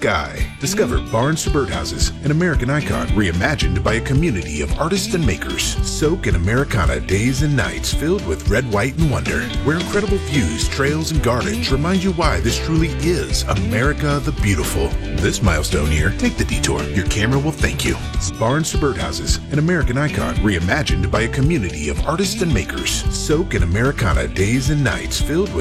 sky. Discover Barnes to Birdhouses, an American icon reimagined by a community of artists and makers. Soak in Americana days and nights filled with red, white, and wonder, where incredible views, trails, and gardens remind you why this truly is America the Beautiful. This milestone year, take the detour. Your camera will thank you. Barnes to Birdhouses, an American icon reimagined by a community of artists and makers. Soak in Americana days and nights filled with